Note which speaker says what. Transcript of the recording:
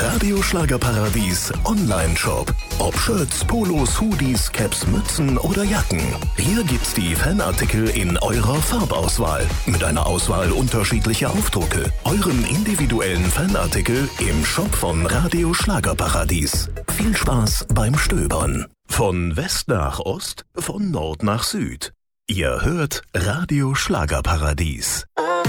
Speaker 1: Radio Schlagerparadies Online-Shop. Ob Shirts, Polos, Hoodies, Caps, Mützen oder Jacken. Hier gibt's die Fanartikel in eurer Farbauswahl. Mit einer Auswahl unterschiedlicher Aufdrucke. Euren individuellen Fanartikel im Shop von Radio Schlagerparadies. Viel Spaß beim Stöbern. Von West nach Ost, von Nord nach Süd. Ihr hört Radio Schlagerparadies.